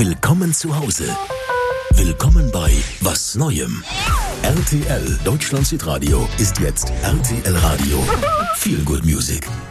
Willkommen zu Hause. Willkommen bei Was Neuem. RTL Deutschlands Hitradio ist jetzt RTL Radio. Feel Good Music.